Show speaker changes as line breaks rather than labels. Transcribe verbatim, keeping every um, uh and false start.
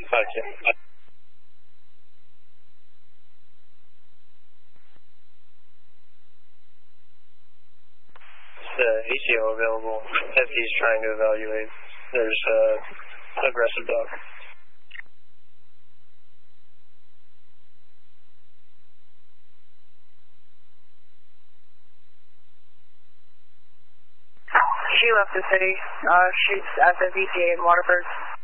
Okay. The A C O available if he's trying to evaluate. There's uh, aggressive dog.
She left the city. Uh, she's at the V C A in Waterford.